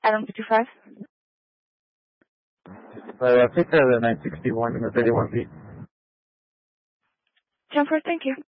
Adam 55. Take the 961 and the 31 feet. 10-4, thank you.